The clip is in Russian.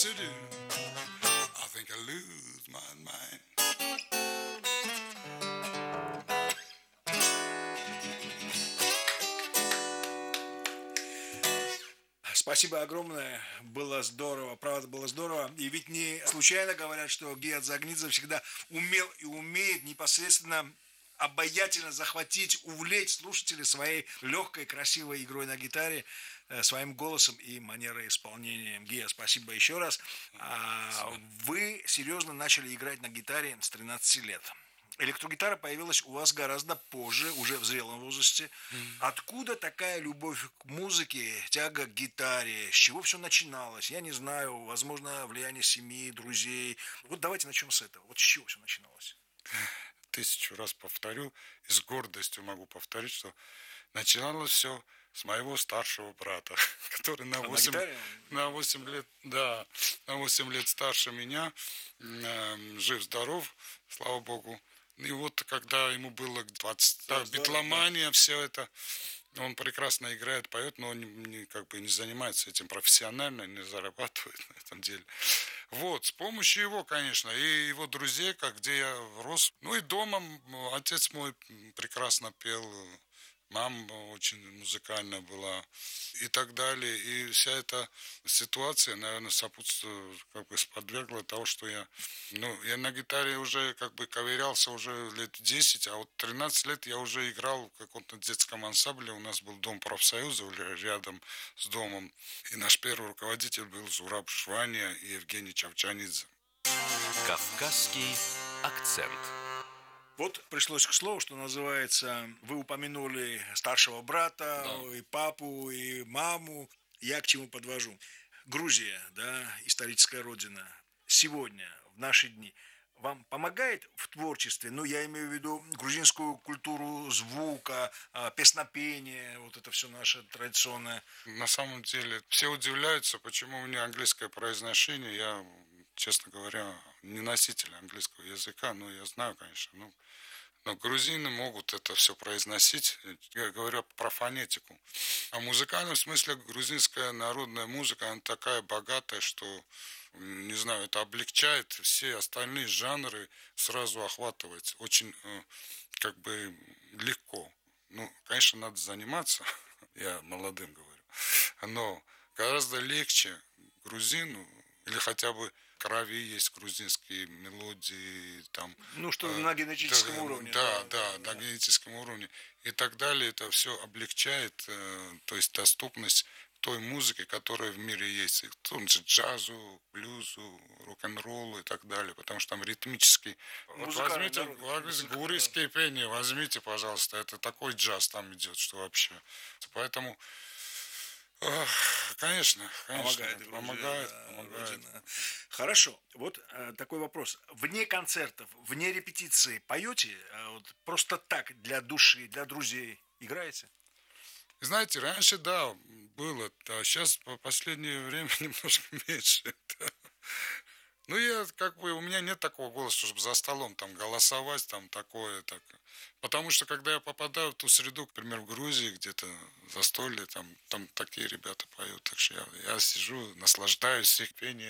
to do. I think I lose my mind. Спасибо огромное, было здорово, правда было здорово. И ведь не случайно говорят, что Гия Дзагнидзе всегда умел и умеет непосредственно обаятельно захватить, увлечь слушателей своей легкой, красивой игрой на гитаре, своим голосом и манерой исполнения. Гия, спасибо еще раз. Вы серьезно начали играть на гитаре с 13 лет. Электрогитара появилась у вас гораздо позже, уже в зрелом возрасте. Откуда такая любовь к музыке, тяга к гитаре? С чего все начиналось? Я не знаю, возможно, влияние семьи, друзей. Вот давайте начнем с этого. Вот с чего все начиналось? 1000 раз повторю, и с гордостью могу повторить, что начиналось все с моего старшего брата, который на 8 лет, да, на 8 лет старше меня, жив-здоров, слава богу. И вот когда ему было 20, да, битломания, все это, он прекрасно играет, поет, но он как бы не занимается этим профессионально, не зарабатывает на этом деле. Вот, с помощью его, конечно, и его друзей, как где я рос. Ну и дома отец мой прекрасно пел, мама очень музыкальная была и так далее. И вся эта ситуация, наверное, как бы сподвергла того, что я на гитаре уже как бы ковырялся уже лет 10, а вот 13 лет я уже играл в каком-то детском ансамбле. У нас был дом профсоюза рядом с домом. И наш первый руководитель был Зураб Шваня и Евгений Чавчанидзе. Кавказский акцент. Вот пришлось к слову, что называется, вы упомянули старшего брата, Да. и папу, и маму. Я к чему подвожу? Грузия, да, историческая родина, сегодня, в наши дни, вам помогает в творчестве? Ну, я имею в виду грузинскую культуру звука, песнопения, вот это все наше традиционное. На самом деле все удивляются, почему у меня английское произношение. Я, честно говоря, не носитель английского языка, но я знаю, конечно. Но грузины могут это все произносить. Я говорю про фонетику. А в музыкальном смысле грузинская народная музыка, она такая богатая, что, не знаю, это облегчает все остальные жанры, сразу охватывать очень как бы легко. Ну, конечно, надо заниматься, я молодым говорю, но гораздо легче грузину или хотя бы в крови есть грузинские мелодии, там, Ну, что на генетическом уровне. да, на генетическом уровне и так далее. Это все облегчает, то есть доступность той музыки, которая в мире есть, в том же джазу, блюзу, рок-н-роллу и так далее, потому что там ритмический. Вот возьмите гурийские пения, возьмите, пожалуйста, это такой джаз там идет, что вообще. Поэтому конечно, помогает. Родина. Хорошо. Вот такой вопрос. Вне концертов, вне репетиции поете? Вот просто так, для души, для друзей играете? Знаете, раньше, да, было, а сейчас по последнее время немножко меньше. Да. Ну, я как бы, у меня нет такого голоса, чтобы за столом там голосовать, там такое, так. Потому что, когда я попадаю в ту среду, к примеру, в Грузии, где-то застолье, там такие ребята поют, так что я сижу, наслаждаюсь их пением.